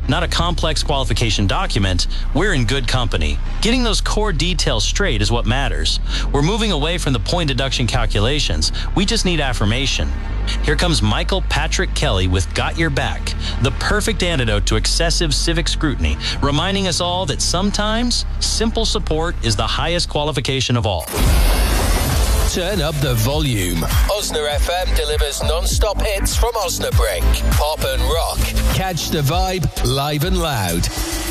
not a complex qualification document, we're in good company. Getting those core details straight is what matters. We're moving away from the point deduction calculations. We just need affirmation. Here comes Michael Patrick Kelly with Got Your Back, the perfect antidote to excessive civic scrutiny, reminding us all that sometimes simple support is the highest qualification of all. Turn up the volume. Osna FM delivers non-stop hits from Osnabrück. Pop and rock. Catch the vibe live and loud.